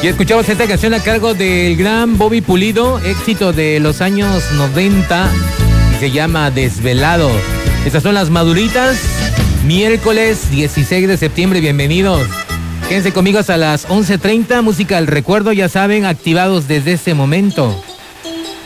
Y escuchamos esta canción a cargo del gran Bobby Pulido, éxito de los años 90, y se llama Desvelado. Estas son las Maduritas, miércoles 16 de septiembre, bienvenidos. Quédense conmigo hasta las 11:30, música al recuerdo, ya saben, activados desde este momento.